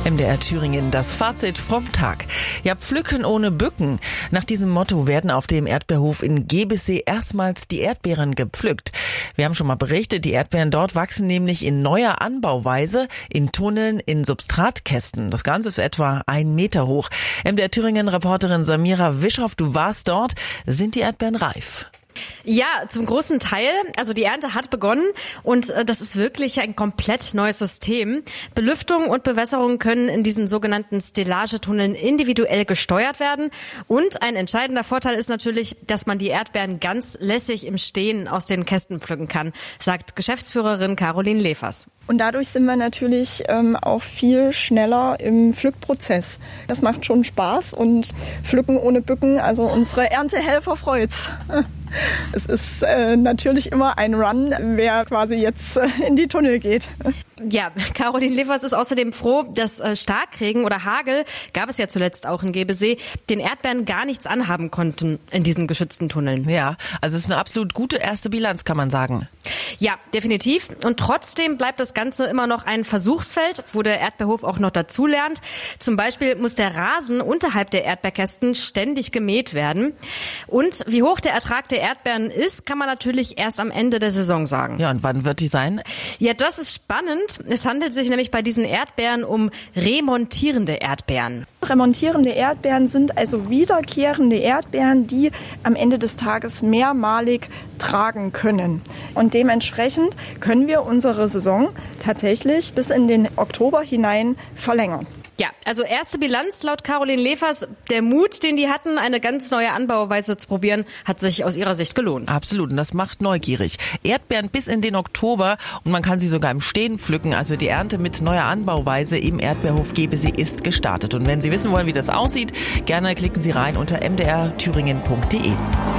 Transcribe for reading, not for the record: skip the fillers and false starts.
MDR Thüringen, das Fazit vom Tag. Ja, pflücken ohne bücken. Nach diesem Motto werden auf dem Erdbeerhof in Gebessee erstmals die Erdbeeren gepflückt. Wir haben schon mal berichtet, die Erdbeeren dort wachsen nämlich in neuer Anbauweise, in Tunneln, in Substratkästen. Das Ganze ist etwa 1 Meter hoch. MDR Thüringen-Reporterin Samira Wischhoff, du warst dort. Sind die Erdbeeren reif? Ja, zum großen Teil. Also die Ernte hat begonnen und das ist wirklich ein komplett neues System. Belüftung und Bewässerung können in diesen sogenannten Stellagetunneln individuell gesteuert werden. Und ein entscheidender Vorteil ist natürlich, dass man die Erdbeeren ganz lässig im Stehen aus den Kästen pflücken kann, sagt Geschäftsführerin Caroline Lefers. Und dadurch sind wir natürlich auch viel schneller im Pflückprozess. Das macht schon Spaß und pflücken ohne bücken, also unsere Erntehelfer freut's. Es ist natürlich immer ein Run, wer quasi jetzt in die Tunnel geht. Ja, Caroline Lefers ist außerdem froh, dass Starkregen oder Hagel, gab es ja zuletzt auch in Gebessee, den Erdbeeren gar nichts anhaben konnten in diesen geschützten Tunneln. Ja, also es ist eine absolut gute erste Bilanz, kann man sagen. Ja, definitiv. Und trotzdem bleibt das Ganze immer noch ein Versuchsfeld, wo der Erdbeerhof auch noch dazulernt. Zum Beispiel muss der Rasen unterhalb der Erdbeerkästen ständig gemäht werden. Und wie hoch der Ertrag der Erdbeeren ist, kann man natürlich erst am Ende der Saison sagen. Ja, und wann wird die sein? Ja, das ist spannend. Es handelt sich nämlich bei diesen Erdbeeren um remontierende Erdbeeren. Remontierende Erdbeeren sind also wiederkehrende Erdbeeren, die am Ende des Tages mehrmalig tragen können. Und dementsprechend können wir unsere Saison tatsächlich bis in den Oktober hinein verlängern. Ja, also erste Bilanz laut Caroline Lefers. Der Mut, den die hatten, eine ganz neue Anbauweise zu probieren, hat sich aus ihrer Sicht gelohnt. Absolut, und das macht neugierig. Erdbeeren bis in den Oktober und man kann sie sogar im Stehen pflücken. Also die Ernte mit neuer Anbauweise im Erdbeerhof Gebessee ist gestartet. Und wenn Sie wissen wollen, wie das aussieht, gerne klicken Sie rein unter mdrthüringen.de.